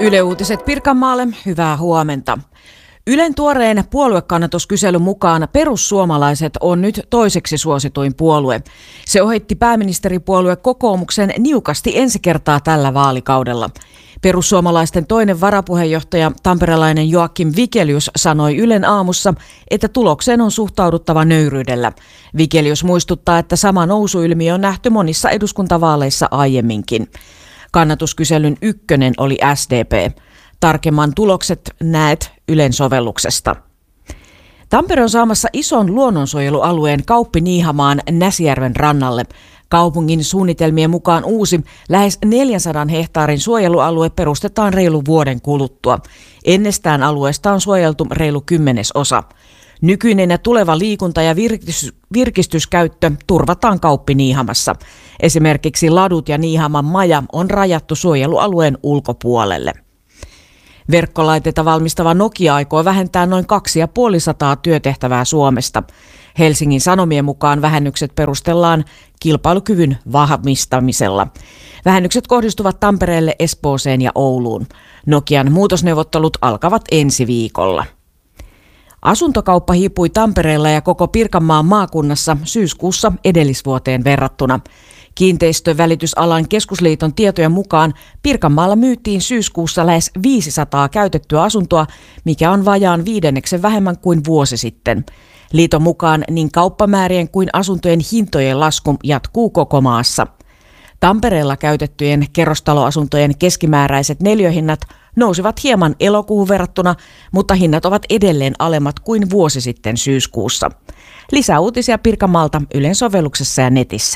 Yle Uutiset Pirkanmaalle, hyvää huomenta. Ylen tuoreen puoluekannatuskyselyn mukaan perussuomalaiset on nyt toiseksi suosituin puolue. Se ohitti pääministeripuolue kokoomuksen niukasti ensi kertaa tällä vaalikaudella. Perussuomalaisten toinen varapuheenjohtaja, tamperelainen Joakim Vigelius, sanoi Ylen aamussa, että tulokseen on suhtauduttava nöyryydellä. Vigelius muistuttaa, että sama nousuilmiö on nähty monissa eduskuntavaaleissa aiemminkin. Kannatuskyselyn ykkönen oli SDP. Tarkemman tulokset näet Ylen sovelluksesta. Tampere on saamassa ison luonnonsuojelualueen Kauppi-Niihamaan Näsijärven rannalle. Kaupungin suunnitelmien mukaan uusi lähes 400 hehtaarin suojelualue perustetaan reilu vuoden kuluttua. Ennestään alueesta on suojeltu reilu 10%. Nykyinen ja tuleva liikunta- ja virkistyskäyttö turvataan Kauppi-Niihamassa. Esimerkiksi ladut ja Niihaman maja on rajattu suojelualueen ulkopuolelle. Verkkolaitteita valmistava Nokia aikoo vähentää noin 250 työtehtävää Suomesta. Helsingin Sanomien mukaan vähennykset perustellaan kilpailukyvyn vahvistamisella. Vähennykset kohdistuvat Tampereelle, Espooseen ja Ouluun. Nokian muutosneuvottelut alkavat ensi viikolla. Asuntokauppa hiipui Tampereella ja koko Pirkanmaan maakunnassa syyskuussa edellisvuoteen verrattuna. Kiinteistövälitysalan keskusliiton tietojen mukaan Pirkanmaalla myytiin syyskuussa lähes 500 käytettyä asuntoa, mikä on vajaan 5% vähemmän kuin vuosi sitten. Liiton mukaan niin kauppamäärien kuin asuntojen hintojen lasku jatkuu koko maassa. Tampereella käytettyjen kerrostaloasuntojen keskimääräiset neliöhinnat nousivat hieman elokuuhun verrattuna, mutta hinnat ovat edelleen alemmat kuin vuosi sitten syyskuussa. Lisää uutisia Pirkanmaalta Ylen sovelluksessa ja netissä.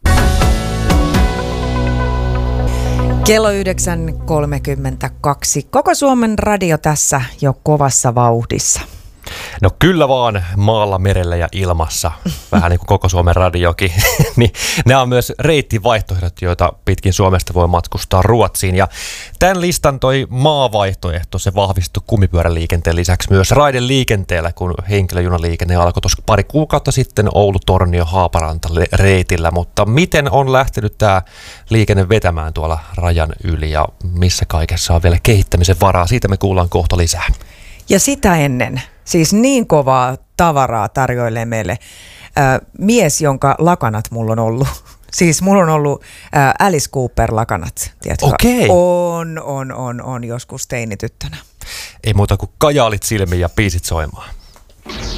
Kello 9.32. Koko Suomen radio tässä jo kovassa vauhdissa. No kyllä vaan maalla, merellä ja ilmassa, vähän niin kuin koko Suomen radiokin. Niin, nämä on myös reittivaihtoehdot, joita pitkin Suomesta voi matkustaa Ruotsiin. Ja tämän listan toi maavaihtoehto, se vahvistui kumipyöräliikenteen lisäksi myös raideliikenteellä, kun henkilöjunaliikenne alkoi tuossa pari kuukautta sitten Oulu-Tornio-Haaparanta reitillä. Mutta miten on lähtenyt tämä liikenne vetämään tuolla rajan yli ja missä kaikessa on vielä kehittämisen varaa? Siitä me kuullaan kohta lisää. Ja sitä ennen, siis niin kovaa tavaraa tarjoilee meille mies, jonka lakanat mulla on ollut. Siis mulla on ollut Alice Cooper-lakanat, tiedätkö? Okei. On joskus teinityttönä. Ei muuta kuin kajaalit silmiin ja biisit soimaan.